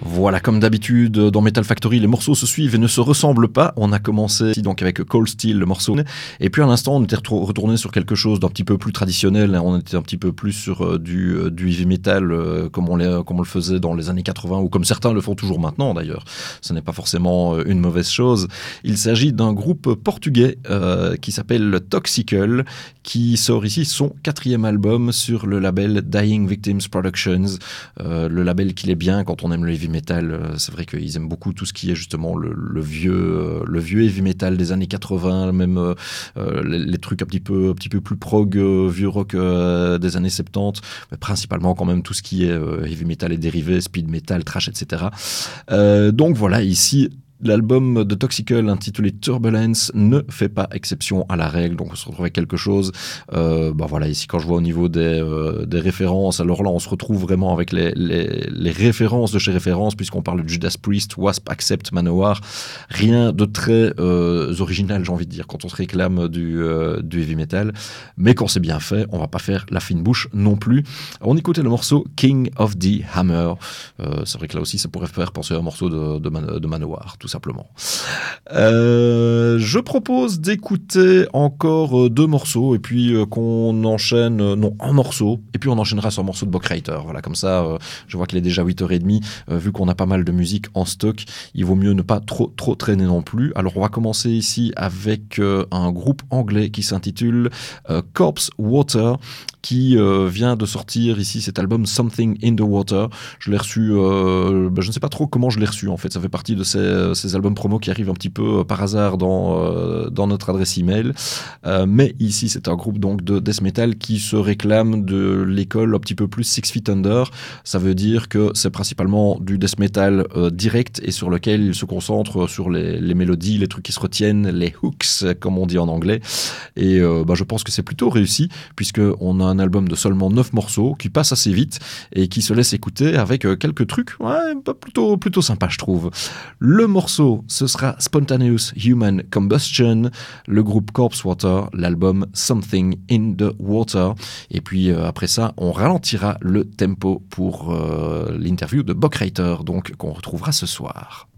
Voilà, comme d'habitude, dans Metal Factory, les morceaux se suivent et ne se ressemblent pas. On a commencé ici donc avec Cold Steel, le morceau. Et puis à l'instant, on était retourné sur quelque chose d'un petit peu plus traditionnel. On était un petit peu plus sur du heavy metal comme on le faisait dans les années 80 ou comme certains le font toujours maintenant d'ailleurs. Ce n'est pas forcément une mauvaise chose. Il s'agit d'un groupe portugais qui s'appelle Toxical, qui sort ici son 4e album sur le label Dying Victims Productions. Le label qu'il est bien quand on aime le heavy metal. C'est vrai qu'ils aiment beaucoup tout ce qui est justement le vieux heavy metal des années 80, même les trucs un petit peu plus prog, vieux rock des années 70, mais principalement quand même tout ce qui est heavy metal et dérivés, speed metal, thrash, etc. Donc voilà, ici l'album de Toxical intitulé Turbulence ne fait pas exception à la règle, donc on se retrouve avec quelque chose. Voilà, ici quand je vois au niveau des références, alors là on se retrouve vraiment avec les références de chez références, puisqu'on parle de Judas Priest, Wasp, Accept, Manowar. Rien de très original, j'ai envie de dire, quand on se réclame du heavy metal, mais quand c'est bien fait, on va pas faire la fine bouche non plus. On écoutait le morceau King of the Hammer. C'est vrai que là aussi ça pourrait faire penser à un morceau de Manowar, tout simplement. Je propose d'écouter encore 2 morceaux et puis qu'on enchaîne, un morceau, et puis on enchaînera sur un morceau de Bockwriter. Voilà, comme ça, je vois qu'il est déjà 8h30. Vu qu'on a pas mal de musique en stock, il vaut mieux ne pas trop traîner non plus. Alors on va commencer ici avec un groupe anglais qui s'intitule Corpse Water, qui vient de sortir ici cet album Something in the Water. Je l'ai reçu, je ne sais pas trop comment je l'ai reçu en fait. Ça fait partie de ces albums promo qui arrivent un petit peu par hasard dans notre adresse email. Mais ici c'est un groupe donc de death metal qui se réclame de l'école un petit peu plus Six Feet Under. Ça veut dire que c'est principalement du death metal direct et sur lequel il se concentre sur les mélodies, les trucs qui se retiennent, les hooks comme on dit en anglais. Et je pense que c'est plutôt réussi puisque on a un album de seulement 9 morceaux qui passe assez vite et qui se laisse écouter avec quelques trucs plutôt sympas, je trouve. Le morceau, ce sera Spontaneous Human Combustion, le groupe Corpse Water, l'album Something in the Water. Et puis après ça, on ralentira le tempo pour l'interview de Bockwriter, donc qu'on retrouvera ce soir.